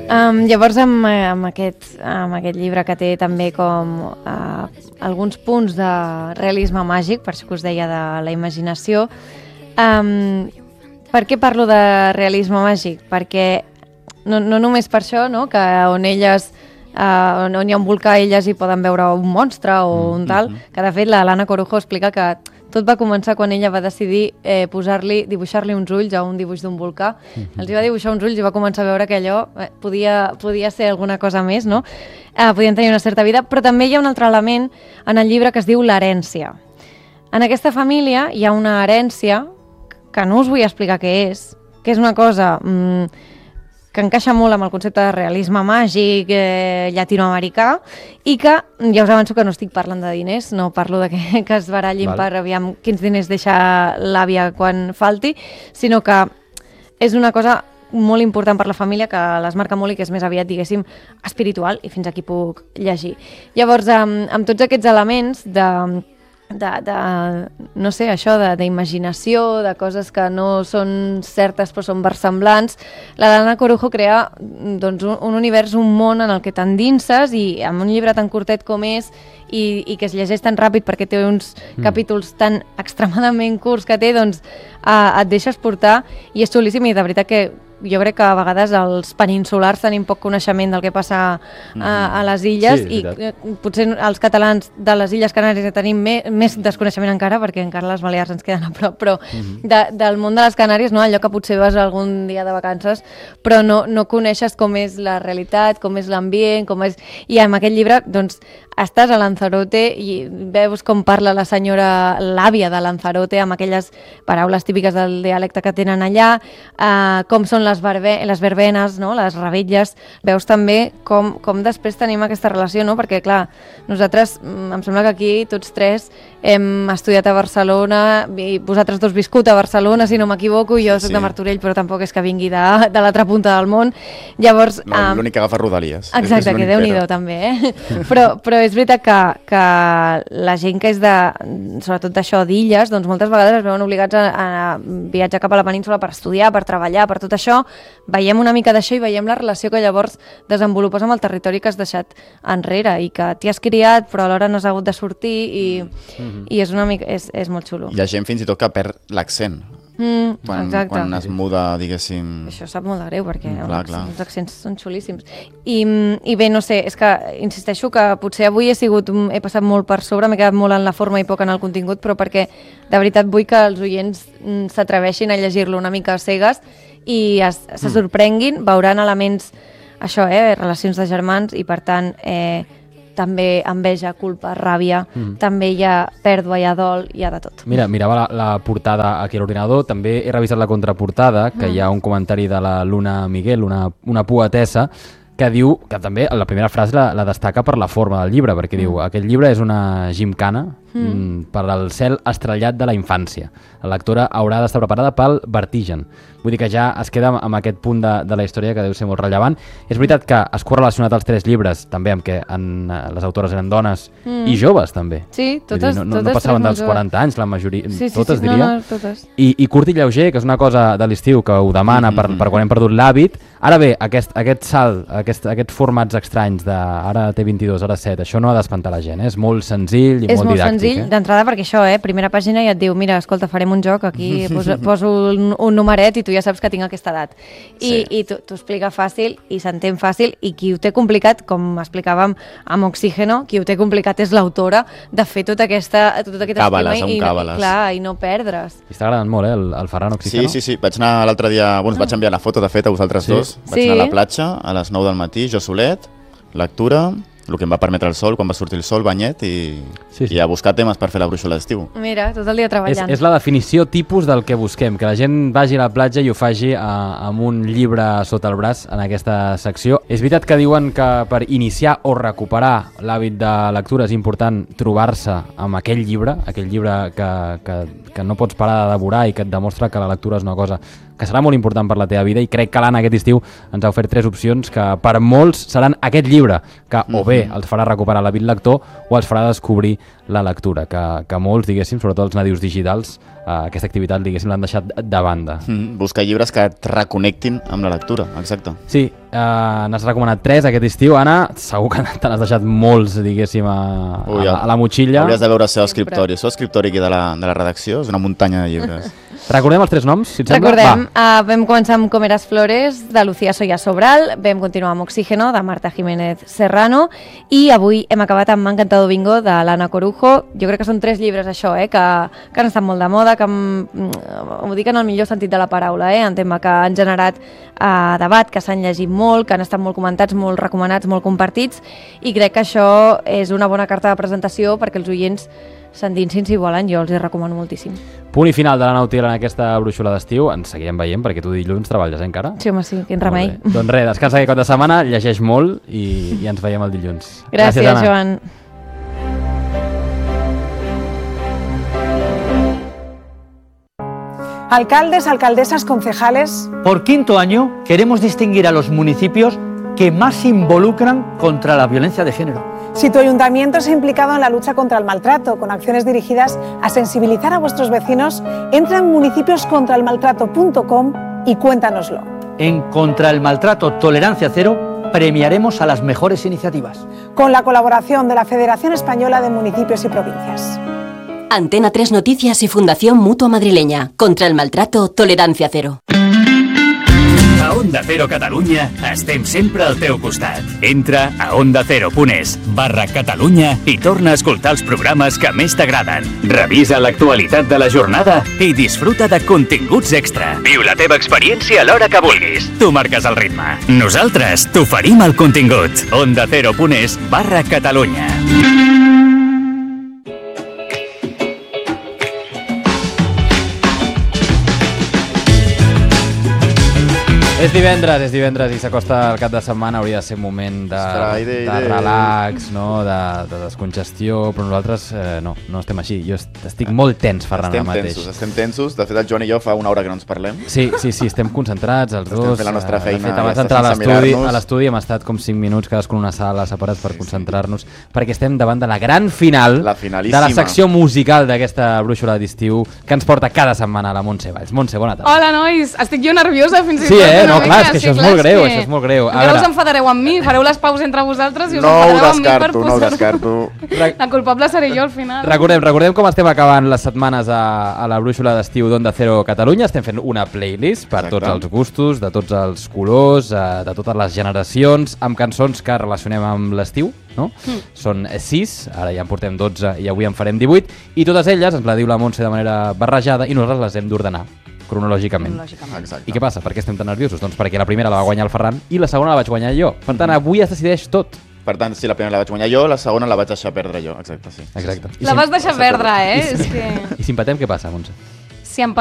Llavors, amb aquest llibre que té també com alguns punts de realisme màgic, per això que us deia de la imaginació, per què parlo de realisme màgic? Perquè no només per això, no? Que on elles... on hi ha un volcà, elles hi poden veure un monstre o un tal, que de fet l'Alana Corujo explica que tot va començar quan ella va decidir dibuixar-li uns ulls a un dibuix d'un volcà. Els va dibuixar uns ulls i va començar a veure que allò podia ser alguna cosa més, no? Podien tenir una certa vida, però també hi ha un altre element en el llibre que es diu l'herència. En aquesta família hi ha una herència que no us vull explicar què és, que és una cosa... que encaixa molt amb el concepte de realisme màgic llatinoamericà i que ja us avanço que no estic parlant de diners, no parlo de que es barallin per aviam quins diners deixa l'àvia quan falti, sinó que és una cosa molt important per la família que les marca molt i que és més aviat, diguéssim, espiritual i fins aquí puc llegir. Llavors, amb tots aquests elements no sé, això d'imaginació, de coses que no són certes però són versemblants, l'Alana Corujo crea doncs, un univers, un món en el que t'endinses i amb un llibre tan curtet com és i que es llegeix tan ràpid perquè té uns capítols tan extremadament curts que té, doncs et deixes portar i és xulíssim i de veritat que jo crec que a vegades els peninsulars tenim poc coneixement del que passa a les illes i potser els catalans de les Illes Canàries tenim més desconeixement encara perquè encara les Balears ens queden a prop, però del món de les Canàries, no? Allò que potser vas algun dia de vacances però no coneixes com és la realitat, com és l'ambient, i amb aquest llibre doncs estàs a Lanzarote i veus com parla l'àvia de Lanzarote amb aquelles paraules típiques del dialecte que tenen allà, com són les verbenes, no? Les revetlles. Veus també com després tenim aquesta relació, no? Perquè, clar, nosaltres, em sembla que aquí tots tres hem estudiat a Barcelona i vosaltres dos viscut a Barcelona, si no m'equivoco, jo soc de Martorell, però tampoc és que vingui de l'altra punta del món. Llavors... l'únic que agafa Rodalies. Exacte, que Déu-n'hi-do també, Però és veritat que la gent que és sobretot d'això d'illes, doncs moltes vegades es veuen obligats a viatjar cap a la península per estudiar, per treballar, per tot això. Veiem una mica d'això i veiem la relació que llavors desenvolupes amb el territori que has deixat enrere i que t'hi has criat però alhora no has hagut de sortir i és una mica, és molt xulo. Hi ha gent fins i tot que perd l'accent. Quan es muda, diguéssim... Això sap molt de greu perquè els accents són xulíssims. I bé, no sé, és que insisteixo que potser avui he passat molt per sobre, m'he quedat molt en la forma i poc en el contingut, però perquè de veritat vull que els oients s'atreveixin a llegir-lo una mica a cegues i se sorprenguin, veuran elements, això, relacions de germans i per tant... també enveja, culpa, ràbia, també hi ha pèrdua, hi ha dol, hi ha de tot. Mira, mirava la portada aquí a l'ordinador, també he revisat la contraportada, que hi ha un comentari de la Luna Miguel, una poetessa, que diu, que també la primera frase la destaca per la forma del llibre, perquè diu, aquest llibre és una gimcana per al cel estrellat de la infància. La lectora haurà d'estar preparada pel vertigen. Vull dir que ja es queda amb aquest punt de la història que deu ser molt rellevant. És veritat que es correlacionat els tres llibres, també amb que les autores eren dones i joves, també. Sí, totes. No passaven dels 40 anys, la majoria, totes diria. No, totes. I curt i lleuger, que és una cosa de l'estiu que ho demana per quan hem perdut l'hàbit. Ara bé, aquest salt, aquests formats estranys ara té 22, ara 7, això no ha d'espantar la gent, és molt senzill i molt didàctic. És molt senzill, d'entrada, perquè això, primera pàgina i et diu, mira, escolta, farem un joc, aquí poso un numeret i tu ja saps que tinc aquesta edat. I t'ho explica fàcil i s'entén fàcil i qui ho té complicat, com explicàvem amb Oxígeno, qui ho té complicat és l'autora de fer tot aquest càbales, i no perdre's. I està agradant molt, el Ferran Oxígeno? Sí, vaig anar l'altre dia, us vaig enviar la foto, de fet, a vosaltres dos. Vaig anar a la platja a les 9 del matí, jo solet, lectura, el que em va permetre el sol, quan va sortir el sol, banyet i a buscar temes per fer la brúixola d'estiu. Mira, tot el dia treballant. És la definició tipus del que busquem, que la gent vagi a la platja i ho faci amb un llibre sota el braç en aquesta secció. És veritat que diuen que per iniciar o recuperar l'hàbit de lectura és important trobar-se amb aquell llibre que no pots parar de devorar i que et demostra que la lectura és una cosa que serà molt important per la teva vida, i crec que l'Anna aquest estiu ens ha ofert 3 opcions que per molts seran aquest llibre, que o bé els farà recuperar l'hàbit lector o els farà descobrir la lectura, que molts, diguéssim, sobretot els nadius digitals, aquesta activitat, diguéssim, l'han deixat de banda. Buscar llibres que et reconnectin amb la lectura, exacte. Sí, n'has recomanat 3 aquest estiu, Anna, segur que te n'has deixat molts, diguéssim, a la motxilla. Hauries de veure el seu escriptori. El seu escriptori aquí de la redacció és una muntanya de llibres. Recordem els 3 noms, si et sembla? Recordem, vam començar amb Comeras Flores, de Lucía Soya Sobral, vam continuar amb Oxígeno, de Marta Jiménez Serrano, i avui hem acabat amb Encantado Bingo, de l'Anna Corujo. Jo crec que són 3 llibres, això, que han estat molt de moda, que ho dic en el millor sentit de la paraula, en tema que han generat debat, que s'han llegit molt, que han estat molt comentats, molt recomanats, molt compartits, i crec que això és una bona carta de presentació perquè els oients s'endinsin si volen, jo els hi recomano moltíssim. Punt i final de la Nautiera en aquesta brúixola d'estiu. Ens seguirem veient perquè tu dilluns treballes encara? Sí, home, sí, quin remei. Doncs res, descansa aquest cap de setmana, llegeix molt i ens veiem el dilluns. Gràcies, Anna. Joan. Alcaldes, alcaldesas, concejales. Por 5º año queremos distinguir a los municipios que más se involucran contra la violencia de género. Si tu ayuntamiento se ha implicado en la lucha contra el maltrato, con acciones dirigidas a sensibilizar a vuestros vecinos, entra en municipioscontraelmaltrato.com y cuéntanoslo. En Contra el Maltrato Tolerancia Cero premiaremos a las mejores iniciativas. Con la colaboración de la Federación Española de Municipios y Provincias. Antena 3 Noticias y Fundación Mutua Madrileña. Contra el Maltrato Tolerancia Cero. A Onda Cero Catalunya estem sempre al teu costat. Entra a ondacero.es/Catalunya i torna a escoltar els programes que més t'agraden. Revisa l'actualitat de la jornada i disfruta de continguts extra. Viu la teva experiència a l'hora que vulguis. Tu marques el ritme. Nosaltres t'oferim el contingut. ondacero.es/Catalunya. És divendres i s'acosta el cap de setmana, hauria de ser un moment de relax, no? de descongestió, però nosaltres no estem així. Jo estic molt tens, Ferran, ara mateix. Estem tensos, de fet el Joan i jo fa una hora que no ens parlem. Sí, estem concentrats els dos. Estem fent la nostra feina. De fet, abans d'entrar a l'estudi hem estat com 5 minuts cadascun una sala separats per concentrar-nos, perquè estem davant de la gran final de la secció musical d'aquesta brúixola d'estiu que ens porta cada setmana a la Montse Valls. Montse, bona tarda. Hola, nois, estic jo nerviosa fins i tot. Sí, no, clar, és que això és molt greu, això és molt greu. Encara us enfadareu amb mi, fareu les paus entre vosaltres i us enfadareu amb mi per posar-ho. No ho descarto. La culpable seré jo al final. Recordem com estem acabant les setmanes a la brúixola d'estiu d'Onda Cero Catalunya. Estem fent una playlist per tots els gustos, de tots els colors, de totes les generacions, amb cançons que relacionem amb l'estiu, no? Són 6, ara ja en portem 12 i avui en farem 18, i totes elles ens la diu la Montse de manera barrejada i nosaltres les hem d'ordenar cronològicament. I què passa? Per què estem tan nerviosos? Doncs perquè la primera la va guanyar el Ferran i la segona la vaig guanyar jo. Per tant, avui es decideix tot. Per tant, si la primera la vaig guanyar jo, la segona la vaig deixar perdre jo. Exacte, sí. Exacte. La vas deixar perdre, És que... I si empatem, què passa, Montse?